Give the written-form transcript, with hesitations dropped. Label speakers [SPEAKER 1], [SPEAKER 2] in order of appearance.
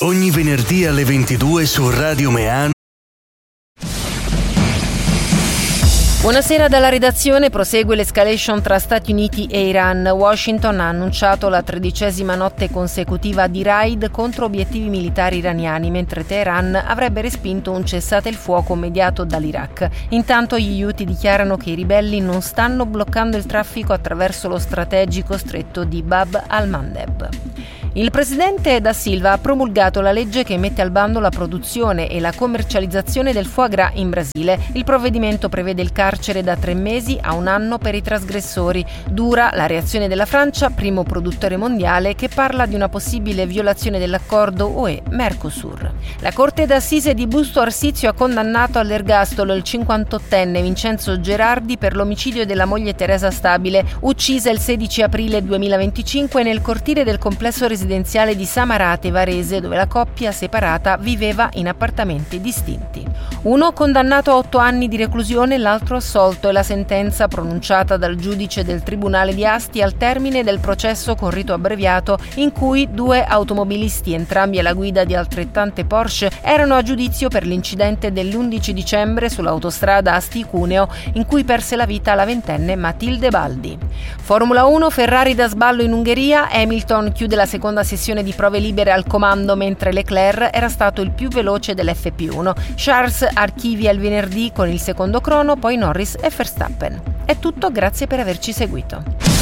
[SPEAKER 1] Ogni venerdì alle 22 su Radio Meano.
[SPEAKER 2] Buonasera dalla redazione, prosegue l'escalation tra Stati Uniti e Iran. Washington ha annunciato la 13ª notte consecutiva di raid contro obiettivi militari iraniani, mentre Teheran avrebbe respinto un cessate il fuoco mediato dall'Iraq. Intanto gli Houthi dichiarano che i ribelli non stanno bloccando il traffico attraverso lo strategico stretto di Bab al-Mandeb. Il presidente da Silva ha promulgato la legge che mette al bando la produzione e la commercializzazione del foie gras in Brasile. Il provvedimento prevede il carcere da 3 mesi a 1 anno per i trasgressori. Dura la reazione della Francia, primo produttore mondiale, che parla di una possibile violazione dell'accordo UE-Mercosur. La Corte d'Assise di Busto Arsizio ha condannato all'ergastolo il 58enne Vincenzo Gerardi per l'omicidio della moglie Teresa Stabile, uccisa il 16 aprile 2025 nel cortile del complesso residenziale di Samarate Varese, dove la coppia separata viveva in appartamenti distinti. Uno condannato a 8 anni di reclusione, l'altro assolto, è la sentenza pronunciata dal giudice del Tribunale di Asti al termine del processo con rito abbreviato in cui 2 automobilisti, entrambi alla guida di altrettante Porsche, erano a giudizio per l'incidente dell'11 dicembre sull'autostrada Asti-Cuneo in cui perse la vita la 20enne Matilde Baldi. Formula 1, Ferrari da sballo in Ungheria, Hamilton chiude la seconda sessione di prove libere al comando mentre Leclerc era stato il più veloce dell'FP1. Charles archivia il venerdì con il secondo crono, poi Norris e Verstappen. È tutto, grazie per averci seguito.